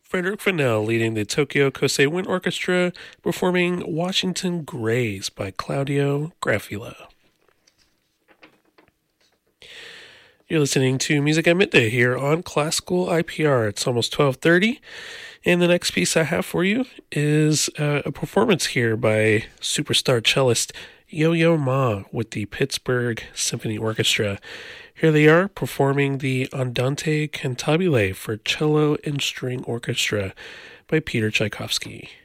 Frederick Fennell leading the Tokyo Kosei Wind Orchestra, performing Washington Grays by Claudio Grafila. You're listening to Music at Midday here on Classical IPR. It's almost 12:30, and the next piece I have for you is a performance here by superstar cellist Yo-Yo Ma with the Pittsburgh Symphony Orchestra. Here they are performing the Andante Cantabile for cello and string orchestra by Peter Tchaikovsky.